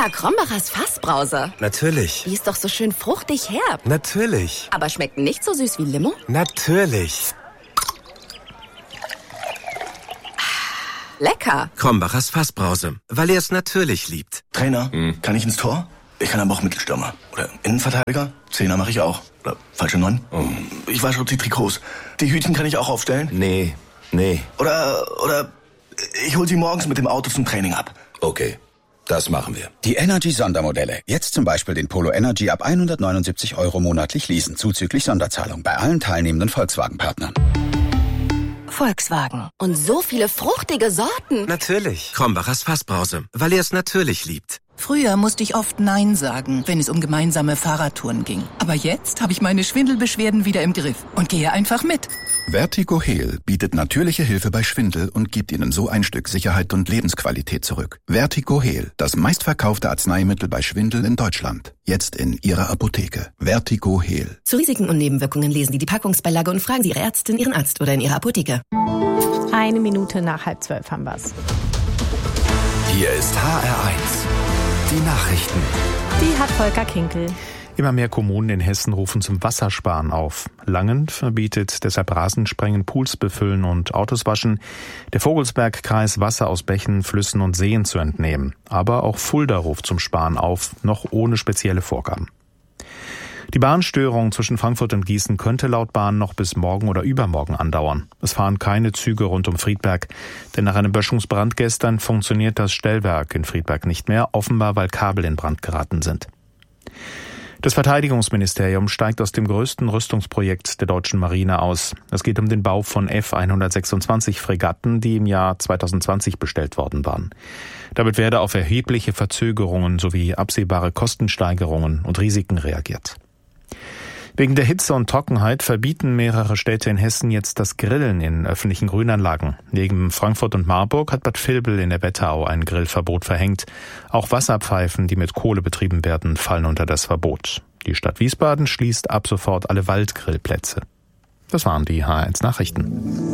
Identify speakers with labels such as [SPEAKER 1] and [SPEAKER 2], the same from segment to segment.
[SPEAKER 1] Lecker, Krombacher Fassbrause.
[SPEAKER 2] Natürlich.
[SPEAKER 1] Die ist doch so schön fruchtig herb.
[SPEAKER 2] Natürlich.
[SPEAKER 1] Aber schmeckt nicht so süß wie Limo?
[SPEAKER 2] Natürlich.
[SPEAKER 1] Lecker.
[SPEAKER 2] Krombachers Fassbrause, weil er es natürlich liebt.
[SPEAKER 3] Trainer, kann ich ins Tor? Ich kann aber auch Mittelstürmer. Oder Innenverteidiger? Zehner mache ich auch. Oder falsche 9? Ich wasche auch die Trikots. Die Hütchen kann ich auch aufstellen?
[SPEAKER 2] Nee.
[SPEAKER 3] Oder ich hol sie morgens mit dem Auto zum Training ab.
[SPEAKER 4] Okay, das machen wir.
[SPEAKER 5] Die Energy-Sondermodelle. Jetzt zum Beispiel den Polo Energy ab 179 € monatlich leasen, zuzüglich Sonderzahlung bei allen teilnehmenden Volkswagen-Partnern.
[SPEAKER 1] Volkswagen. Und so viele fruchtige Sorten.
[SPEAKER 2] Natürlich. Krombachers Fassbrause, weil er es natürlich liebt.
[SPEAKER 6] Früher musste ich oft Nein sagen, wenn es um gemeinsame Fahrradtouren ging. Aber jetzt habe ich meine Schwindelbeschwerden wieder im Griff und gehe einfach mit.
[SPEAKER 5] Vertigo Heal bietet natürliche Hilfe bei Schwindel und gibt Ihnen so ein Stück Sicherheit und Lebensqualität zurück. Vertigo Heal, das meistverkaufte Arzneimittel bei Schwindel in Deutschland. Jetzt in Ihrer Apotheke. Vertigo Heal.
[SPEAKER 7] Zu Risiken und Nebenwirkungen lesen Sie die Packungsbeilage und fragen Sie Ihre Ärztin, Ihren Arzt oder in Ihrer Apotheke.
[SPEAKER 8] 1 Minute nach 11:30 haben wir's.
[SPEAKER 4] Hier ist HR1. Die Nachrichten.
[SPEAKER 8] Die hat Volker Kinkel.
[SPEAKER 9] Immer mehr Kommunen in Hessen rufen zum Wassersparen auf. Langen verbietet deshalb Rasensprengen, Pools befüllen und Autos waschen. Der Vogelsbergkreis Wasser aus Bächen, Flüssen und Seen zu entnehmen. Aber auch Fulda ruft zum Sparen auf, noch ohne spezielle Vorgaben. Die Bahnstörung zwischen Frankfurt und Gießen könnte laut Bahn noch bis morgen oder übermorgen andauern. Es fahren keine Züge rund um Friedberg, denn nach einem Böschungsbrand gestern funktioniert das Stellwerk in Friedberg nicht mehr, offenbar weil Kabel in Brand geraten sind. Das Verteidigungsministerium steigt aus dem größten Rüstungsprojekt der deutschen Marine aus. Es geht um den Bau von F-126 Fregatten, die im Jahr 2020 bestellt worden waren. Damit werde auf erhebliche Verzögerungen sowie absehbare Kostensteigerungen und Risiken reagiert. Wegen der Hitze und Trockenheit verbieten mehrere Städte in Hessen jetzt das Grillen in öffentlichen Grünanlagen. Neben Frankfurt und Marburg hat Bad Vilbel in der Wetterau ein Grillverbot verhängt. Auch Wasserpfeifen, die mit Kohle betrieben werden, fallen unter das Verbot. Die Stadt Wiesbaden schließt ab sofort alle Waldgrillplätze. Das waren die HR1 Nachrichten.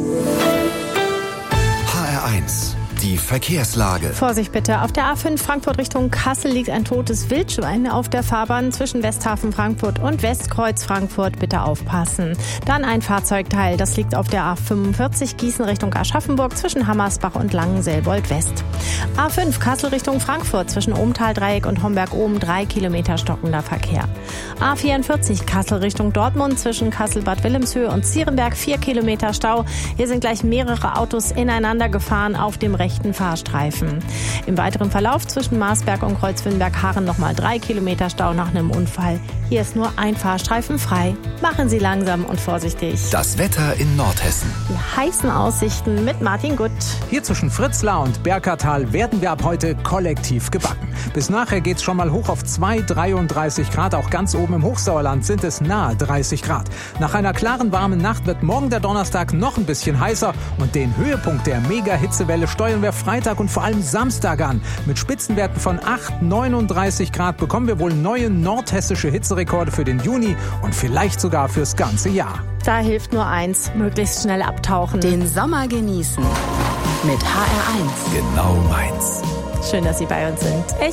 [SPEAKER 4] HR1. Die Verkehrslage.
[SPEAKER 8] Vorsicht bitte. Auf der A5 Frankfurt Richtung Kassel liegt ein totes Wildschwein auf der Fahrbahn zwischen Westhafen Frankfurt und Westkreuz Frankfurt. Bitte aufpassen. Dann ein Fahrzeugteil. Das liegt auf der A45 Gießen Richtung Aschaffenburg zwischen Hammersbach und Langenselbold West. A5 Kassel Richtung Frankfurt zwischen Ohmtal-Dreieck und Homberg-Ohm 3 Kilometer stockender Verkehr. A44 Kassel Richtung Dortmund zwischen Kassel-Bad Wilhelmshöhe und Zierenberg 4 Kilometer Stau. Hier sind gleich mehrere Autos ineinander gefahren auf dem rechten Fahrstreifen. Im weiteren Verlauf zwischen Marsberg und Kreuzwinberg-Haaren nochmal 3 Kilometer Stau nach einem Unfall. Hier ist nur ein Fahrstreifen frei. Machen Sie langsam und vorsichtig.
[SPEAKER 4] Das Wetter in Nordhessen.
[SPEAKER 8] Die heißen Aussichten mit Martin Gutt.
[SPEAKER 10] Hier zwischen Fritzlar und Berkertal werden wir ab heute kollektiv gebacken. Bis nachher geht's schon mal hoch auf 33 Grad. Auch ganz oben im Hochsauerland sind es nahe 30 Grad. Nach einer klaren, warmen Nacht wird morgen der Donnerstag noch ein bisschen heißer. Und den Höhepunkt der Mega-Hitzewelle steuern wir Freitag und vor allem Samstag an. Mit Spitzenwerten von 39 Grad bekommen wir wohl neue nordhessische Hitzerekorde für den Juni und vielleicht sogar fürs ganze Jahr.
[SPEAKER 8] Da hilft nur eins, möglichst schnell abtauchen.
[SPEAKER 1] Den Sommer genießen. Mit HR1.
[SPEAKER 4] Genau meins.
[SPEAKER 8] Schön, dass Sie bei uns sind.